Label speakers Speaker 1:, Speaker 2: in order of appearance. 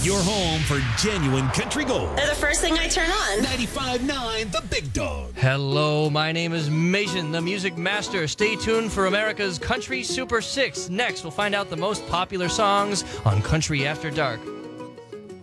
Speaker 1: Your home for genuine country gold.
Speaker 2: They're the first thing I turn on.
Speaker 1: 95.9 The Big Dog.
Speaker 3: Hello, my name is Mason, the Music Master. Stay tuned for America's Country Super 6. Next, we'll find out the most popular songs on Country After Dark.